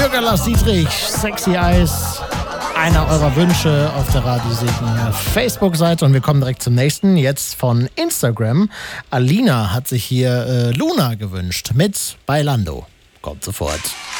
Bürger Lars Dietrich, Sexy Eyes, einer eurer Wünsche auf der Radiosiegen Facebook-Seite. Und wir kommen direkt zum nächsten, jetzt von Instagram. Alina hat sich hier Luna gewünscht mit Bailando. Kommt sofort.